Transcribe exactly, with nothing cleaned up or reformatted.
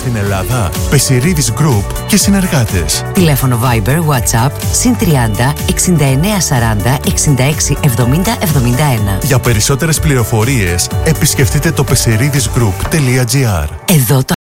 στην Ελλάδα. Πεσιρίδης Group και συνεργάτες. Τηλέφωνο Viber, WhatsApp, συν τριάντα, εξήντα εννέα σαράντα, εξήντα έξι εβδομήντα εβδομήντα ένα. Για περισσότερες πληροφορίες επισκεφτείτε το πεσιρίδης γκρουπ τελεία τζι άρ. Εδώ το